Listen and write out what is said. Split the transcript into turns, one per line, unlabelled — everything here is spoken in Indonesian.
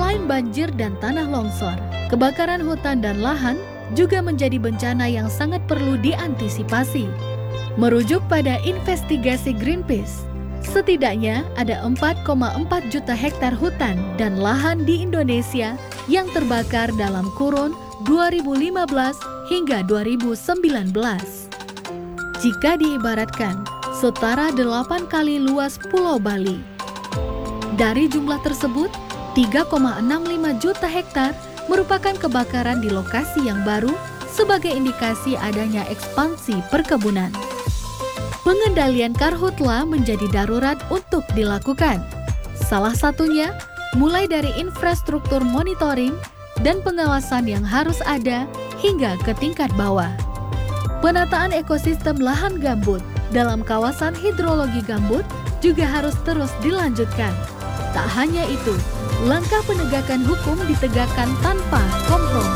Selain banjir dan tanah longsor, kebakaran hutan dan lahan juga menjadi bencana yang sangat perlu diantisipasi. Merujuk pada investigasi Greenpeace, setidaknya ada 4,4 juta hektar hutan dan lahan di Indonesia yang terbakar dalam kurun 2015 hingga 2019. Jika diibaratkan, setara 8 kali luas Pulau Bali. Dari jumlah tersebut, 3,65 juta hektar merupakan kebakaran di lokasi yang baru sebagai indikasi adanya ekspansi perkebunan. Pengendalian karhutla menjadi darurat untuk dilakukan. Salah satunya, mulai dari infrastruktur monitoring dan pengawasan yang harus ada hingga ke tingkat bawah. Penataan ekosistem lahan gambut dalam kawasan hidrologi gambut juga harus terus dilanjutkan. Tak hanya itu, langkah penegakan hukum ditegakkan tanpa kompromi.